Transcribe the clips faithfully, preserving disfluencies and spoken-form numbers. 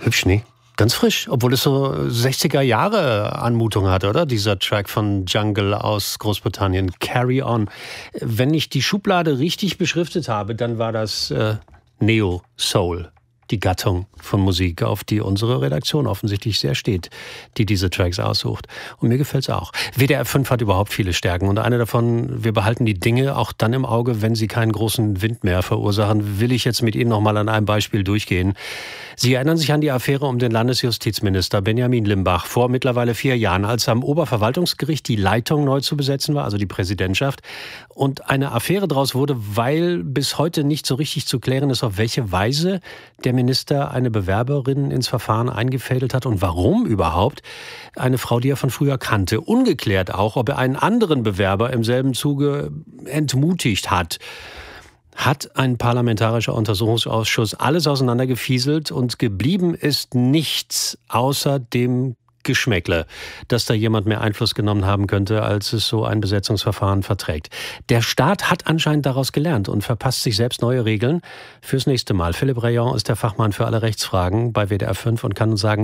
Hübsch, ne? Ganz frisch, obwohl es so sechziger Jahre Anmutung hat, oder? Dieser Track von Jungle aus Großbritannien, Carry On. Wenn ich die Schublade richtig beschriftet habe, dann war das äh, Neo-Soul, die Gattung von Musik, auf die unsere Redaktion offensichtlich sehr steht, die diese Tracks aussucht. Und mir gefällt's auch. W D R fünf hat überhaupt viele Stärken und eine davon, wir behalten die Dinge auch dann im Auge, wenn sie keinen großen Wind mehr verursachen, will ich jetzt mit Ihnen noch mal an einem Beispiel durchgehen. Sie erinnern sich an die Affäre um den Landesjustizminister Benjamin Limbach vor mittlerweile vier Jahren, als am Oberverwaltungsgericht die Leitung neu zu besetzen war, also die Präsidentschaft, und eine Affäre daraus wurde, weil bis heute nicht so richtig zu klären ist, auf welche Weise der Minister eine Bewerberin ins Verfahren eingefädelt hat und warum überhaupt. Eine Frau, die er von früher kannte. Ungeklärt auch, ob er einen anderen Bewerber im selben Zuge entmutigt hat. Hat ein parlamentarischer Untersuchungsausschuss alles auseinandergefieselt und geblieben ist nichts außer dem Geschmäckle, dass da jemand mehr Einfluss genommen haben könnte, als es so ein Besetzungsverfahren verträgt. Der Staat hat anscheinend daraus gelernt und verpasst sich selbst neue Regeln fürs nächste Mal. Philipp Rayon ist der Fachmann für alle Rechtsfragen bei W D R fünf und kann uns sagen,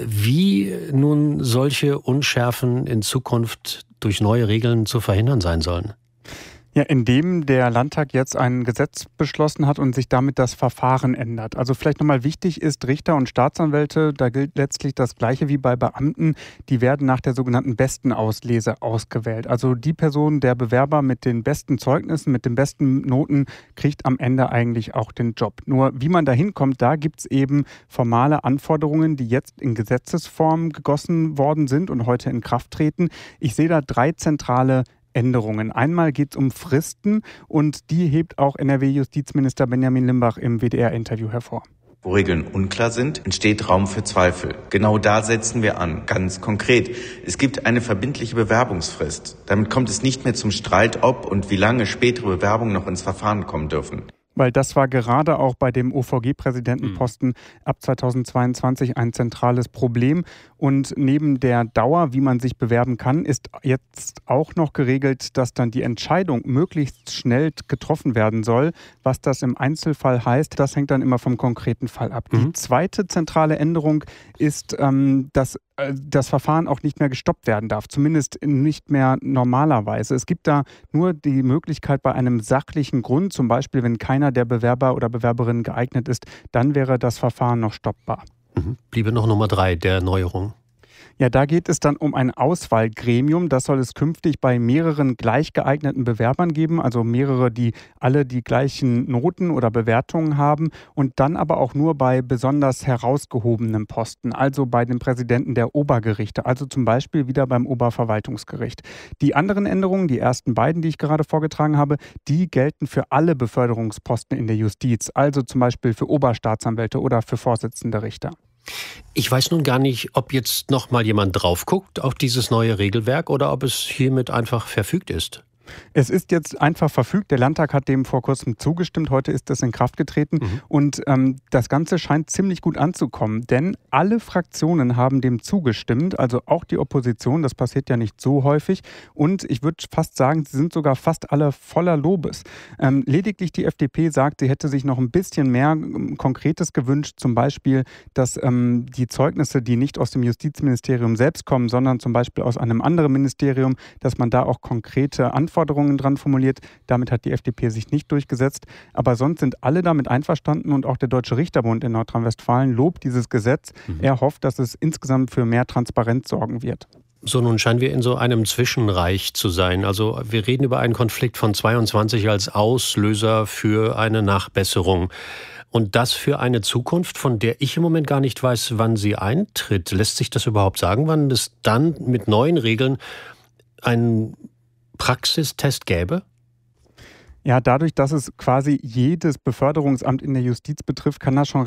wie nun solche Unschärfen in Zukunft durch neue Regeln zu verhindern sein sollen. Ja, indem der Landtag jetzt ein Gesetz beschlossen hat und sich damit das Verfahren ändert. Also vielleicht nochmal wichtig ist, Richter und Staatsanwälte, da gilt letztlich das Gleiche wie bei Beamten, die werden nach der sogenannten besten Auslese ausgewählt. Also die Person, der Bewerber mit den besten Zeugnissen, mit den besten Noten, kriegt am Ende eigentlich auch den Job. Nur wie man da hinkommt, da gibt es eben formale Anforderungen, die jetzt in Gesetzesform gegossen worden sind und heute in Kraft treten. Ich sehe da drei zentrale Änderungen. Einmal geht es um Fristen und die hebt auch N R W-Justizminister Benjamin Limbach im W D R-Interview hervor. Wo Regeln unklar sind, entsteht Raum für Zweifel. Genau da setzen wir an, ganz konkret. Es gibt eine verbindliche Bewerbungsfrist. Damit kommt es nicht mehr zum Streit, ob und wie lange spätere Bewerbungen noch ins Verfahren kommen dürfen. Weil das war gerade auch bei dem O V G-Präsidentenposten ab zweitausendzweiundzwanzig ein zentrales Problem. Und neben der Dauer, wie man sich bewerben kann, ist jetzt auch noch geregelt, dass dann die Entscheidung möglichst schnell getroffen werden soll. Was das im Einzelfall heißt, das hängt dann immer vom konkreten Fall ab. Mhm. Die zweite zentrale Änderung ist, ähm, dass das Verfahren auch nicht mehr gestoppt werden darf, zumindest nicht mehr normalerweise. Es gibt da nur die Möglichkeit bei einem sachlichen Grund, zum Beispiel wenn keiner der Bewerber oder Bewerberin geeignet ist, dann wäre das Verfahren noch stoppbar. Mhm. Bliebe noch Nummer drei der Neuerung. Ja, da geht es dann um ein Auswahlgremium. Das soll es künftig bei mehreren gleich geeigneten Bewerbern geben, also mehrere, die alle die gleichen Noten oder Bewertungen haben und dann aber auch nur bei besonders herausgehobenen Posten, also bei den Präsidenten der Obergerichte, also zum Beispiel wieder beim Oberverwaltungsgericht. Die anderen Änderungen, die ersten beiden, die ich gerade vorgetragen habe, die gelten für alle Beförderungsposten in der Justiz, also zum Beispiel für Oberstaatsanwälte oder für Vorsitzende Richter. Ich weiß nun gar nicht, ob jetzt noch mal jemand drauf guckt auf dieses neue Regelwerk oder ob es hiermit einfach verfügt ist. Es ist jetzt einfach verfügt. Der Landtag hat dem vor kurzem zugestimmt. Heute ist das in Kraft getreten. Mhm. Und ähm, das Ganze scheint ziemlich gut anzukommen. Denn alle Fraktionen haben dem zugestimmt. Also auch die Opposition. Das passiert ja nicht so häufig. Und ich würde fast sagen, sie sind sogar fast alle voller Lobes. Ähm, lediglich die F D P sagt, sie hätte sich noch ein bisschen mehr ähm, Konkretes gewünscht. Zum Beispiel, dass ähm, die Zeugnisse, die nicht aus dem Justizministerium selbst kommen, sondern zum Beispiel aus einem anderen Ministerium, dass man da auch konkrete Antworten Anforderungen dran formuliert. Damit hat die F D P sich nicht durchgesetzt. Aber sonst sind alle damit einverstanden und auch der Deutsche Richterbund in Nordrhein-Westfalen lobt dieses Gesetz. Mhm. Er hofft, dass es insgesamt für mehr Transparenz sorgen wird. So, nun scheinen wir in so einem Zwischenreich zu sein. Also wir reden über einen Konflikt von zweiundzwanzig als Auslöser für eine Nachbesserung. Und das für eine Zukunft, von der ich im Moment gar nicht weiß, wann sie eintritt. Lässt sich das überhaupt sagen, wann es dann mit neuen Regeln ein Praxistest gäbe? Ja, dadurch, dass es quasi jedes Beförderungsamt in der Justiz betrifft, kann das schon